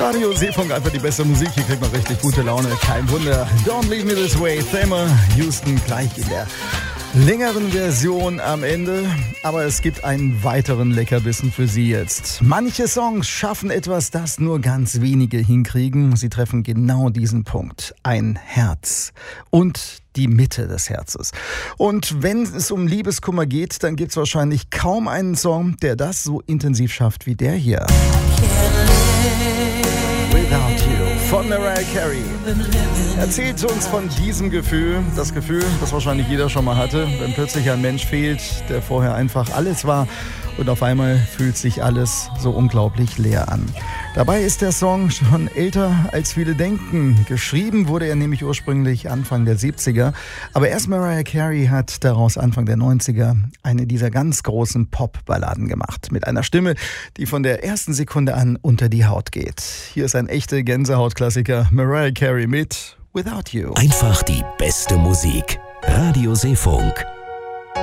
Radio Seefunk, einfach die beste Musik. Hier kriegt man richtig gute Laune. Kein Wunder. Don't Leave Me This Way. Thelma Houston gleich in der längeren Version am Ende. Aber es gibt einen weiteren Leckerbissen für Sie jetzt. Manche Songs schaffen etwas, das nur ganz wenige hinkriegen. Sie treffen genau diesen Punkt. Ein Herz. Und die Mitte des Herzes. Und wenn es um Liebeskummer geht, dann gibt es wahrscheinlich kaum einen Song, der das so intensiv schafft wie der hier. Without You von Mariah Carey. Erzählt uns von diesem Gefühl, das Gefühl, das wahrscheinlich jeder schon mal hatte, wenn plötzlich ein Mensch fehlt, der vorher einfach alles war und auf einmal fühlt sich alles so unglaublich leer an. Dabei ist der Song schon älter als viele denken. Geschrieben wurde er nämlich ursprünglich Anfang der 70er, aber erst Mariah Carey hat daraus Anfang der 90er eine dieser ganz großen Pop-Balladen gemacht. Mit einer Stimme, die von der ersten Sekunde an unter die Haut geht. Hier ist ein echter Gänsehaut-Klassiker, Mariah Carey mit Without You. Einfach die beste Musik. Radio Seefunk.